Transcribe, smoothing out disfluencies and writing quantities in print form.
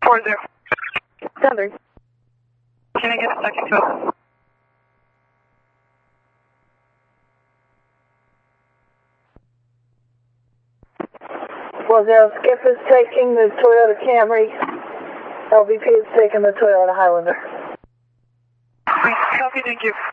40. Southern. Can I get a second to Well, Skip is taking the Toyota Camry. LVP is taking the Toyota Highlander. Copy, thank you.